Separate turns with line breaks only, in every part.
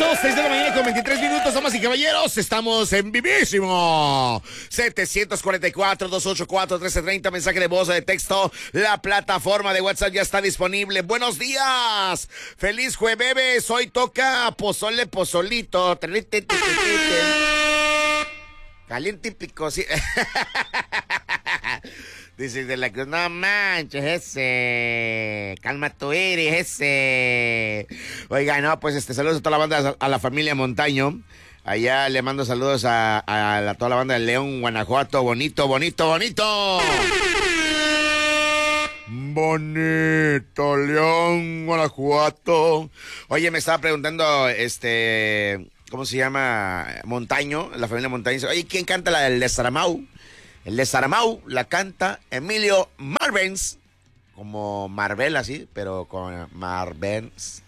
6 de la mañana con 23 minutos, damas y caballeros, estamos en vivísimo. 744-284-1330, mensaje de voz o de texto. La plataforma de WhatsApp ya está disponible. Buenos días, feliz jueves. Hoy toca pozolito. Caliente y picoso. Dice de la Cruz, no manches, ese. Calma tu iris, ese. Oiga, no, pues saludos a toda la banda, a la familia Montaño. Allá le mando saludos a toda la banda de León, Guanajuato. Bonito. Bonito, León, Guanajuato. Oye, me estaba preguntando, ¿cómo se llama? Montaño, la familia Montaño. Oye, ¿quién canta la del Desaramau? El de Saramau la canta Emilio Marvens, como Marvel así, pero con Marvens,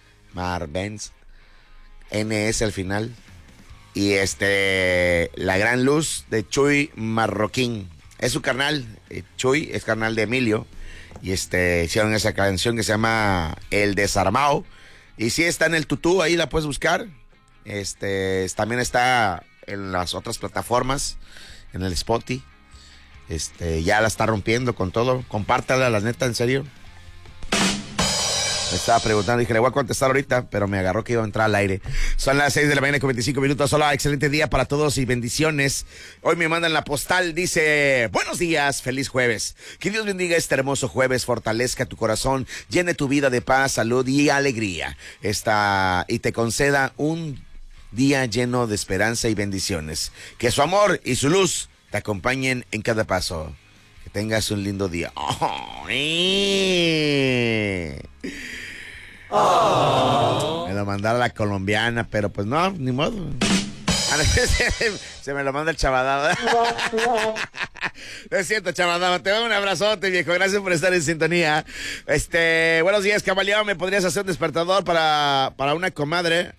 NS al final. Y La Gran Luz de Chuy Marroquín. Es su carnal, Chuy es carnal de Emilio. Y hicieron esa canción que se llama El Desarmado. Y sí está en el Tutú, ahí la puedes buscar. También está en las otras plataformas. En el Spotify. Ya la está rompiendo con todo. Compártala, la neta, en serio. Me estaba preguntando, dije, le voy a contestar ahorita, pero me agarró que iba a entrar al aire. Son las 6 de la mañana con 25 minutos. Hola, excelente día para todos y bendiciones. Hoy me mandan la postal, dice, buenos días, feliz jueves. Que Dios bendiga este hermoso jueves, fortalezca tu corazón, llene tu vida de paz, salud y alegría. Y te conceda un día lleno de esperanza y bendiciones. Que su amor y su luz te acompañen en cada paso. Que tengas un lindo día. Me lo mandara la colombiana, pero pues no, ni modo. Se me lo manda el Chavadaba. No es cierto, Chavadaba. Te doy un abrazote, viejo. Gracias por estar en sintonía. Buenos días, caballero. ¿Me podrías hacer un despertador para una comadre?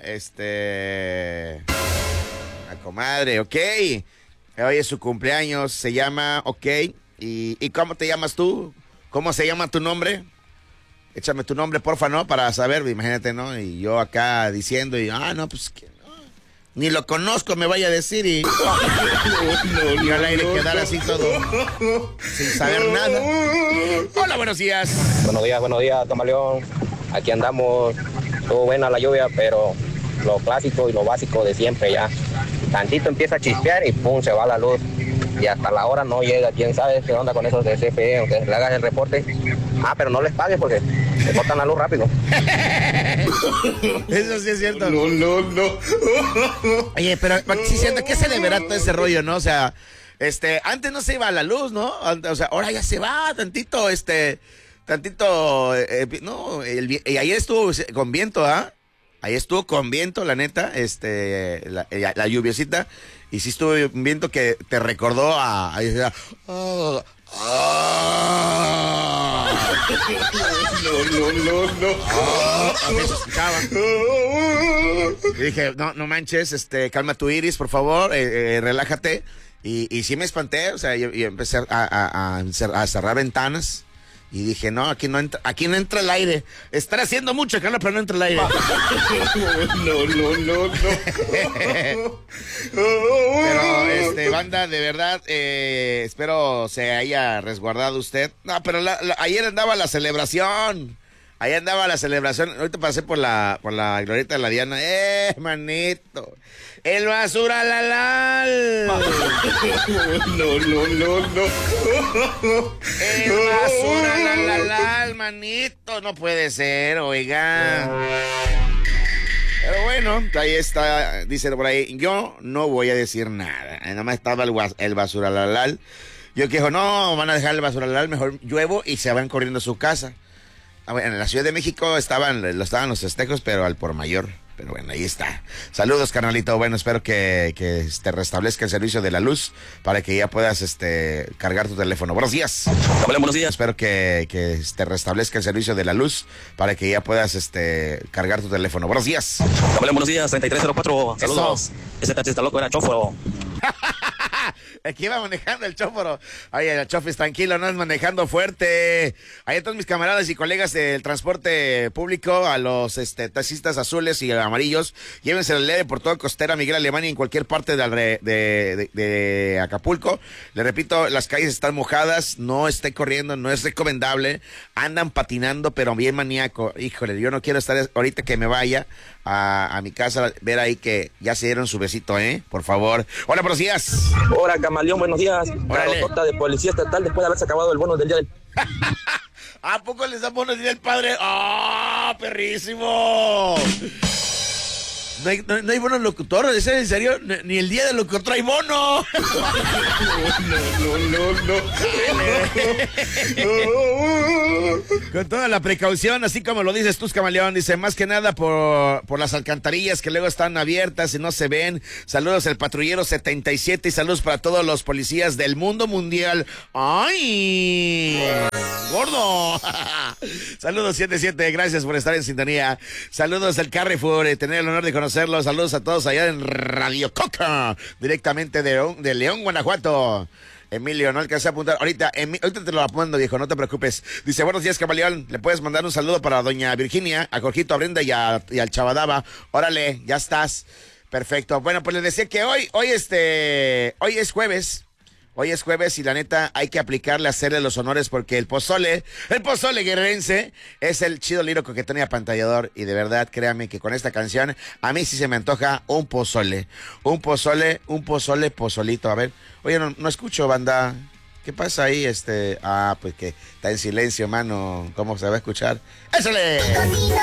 Una comadre, ok. Hoy es su cumpleaños. Se llama, ok. ¿Y cómo te llamas tú? ¿Cómo se llama tu nombre? Échame tu nombre, porfa, ¿no? Para saber, imagínate, ¿no? Y yo acá diciendo, no, pues que no. Ni lo conozco, me vaya a decir y al aire quedar así todo, sin saber nada. Hola, buenos días.
Buenos días, Tomaleón. Aquí andamos, estuvo buena la lluvia, pero lo clásico y lo básico de siempre ya. Tantito empieza a chispear y pum, se va la luz. Y hasta la hora no llega. ¿Quién sabe qué onda con esos de CFE? Aunque le hagas el reporte. Pero no les pagues porque se cortan la luz rápido.
Eso sí es cierto. No. Oye, pero sí siento que se deberá todo ese rollo, ¿no? O sea, antes no se iba la luz, ¿no? O sea, ahora ya se va tantito, no, y ayer estuvo con viento, ¿ah? Ahí estuvo con viento, la neta, la lluviecita, y sí estuvo un viento que te recordó No. Me escuchaba. Y dije, no manches, calma tu iris, por favor, relájate, y sí me espanté, o sea, yo empecé a cerrar ventanas. Y dije, no, aquí no entra el aire. Están haciendo mucho calor, pero no entra el aire. No. Pero, banda, de verdad, espero se haya resguardado usted. No, pero ayer andaba la celebración. Ahorita pasé por la glorieta de la Diana. Manito. El basura lalal. No. El basura lalal, manito. No puede ser, oiga. Pero bueno, ahí está, dice por ahí, yo no voy a decir nada. Nada más estaba el basura lalal. Yo que dijo, no, van a dejar el basura lalal, mejor lluevo y se van corriendo a su casa. Bueno, en la Ciudad de México estaban los festejos, pero al por mayor. Pero bueno, ahí está. Saludos, carnalito. Bueno, espero que te restablezca el servicio de la luz para que ya puedas cargar tu teléfono. Buenos días.
Hola, buenos días.
Espero que te restablezca el servicio de la luz para que ya puedas cargar tu teléfono. Buenos días.
Hola, buenos días. 3304. Saludos.
Eso.
Ese taxi está loco, era chofo.
Aquí iba manejando el chóforo. Ay, el chofis, tranquilo, no es manejando fuerte. Ahí a todos mis camaradas y colegas del transporte público, a los taxistas azules y amarillos, llévense el leve por todo Costera, Miguel Alemán y en cualquier parte de Acapulco. Le repito, las calles están mojadas, no esté corriendo, no es recomendable. Andan patinando, pero bien maníaco. Híjole, yo no quiero estar ahorita que me vaya a mi casa, ver ahí que ya se dieron su besito, por favor. Hola, buenos días.
Hola, Camaleón, buenos días. Carotota de Policía Estatal después de haberse acabado el bono del día del...
¿A poco les da bonos del padre? ¡Ah, perrísimo! No hay bono locutor, ¿es en serio? Ni el día del locutor hay bono. No. Con toda la precaución, así como lo dices tú, Camaleón, dice, más que nada por las alcantarillas que luego están abiertas y no se ven. Saludos al patrullero 77 y saludos para todos los policías del mundo mundial. ¡Ay! ¡Gordo! Saludos 77, gracias por estar en sintonía. Saludos al Carrefour, tener el honor de conocerlos. Saludos a todos allá en Radio Coca, directamente de León, Guanajuato. Emilio, no alcancé a apuntar. Ahorita te lo apunto, viejo, no te preocupes. Dice, buenos días, Camaleón. Le puedes mandar un saludo para doña Virginia, a Jorgito, a Brenda y al Chavadaba. Órale, ya estás. Perfecto. Bueno, pues les decía que hoy es jueves. Hoy es jueves y la neta hay que aplicarle, hacerle los honores porque el pozole guerrerense es el chido lírico que tenía apantallador y de verdad créanme que con esta canción a mí sí se me antoja un pozolito. A ver, oye, no escucho, banda. ¿Qué pasa ahí? Pues que está en silencio, mano. ¿Cómo se va a escuchar? ¡Ésale!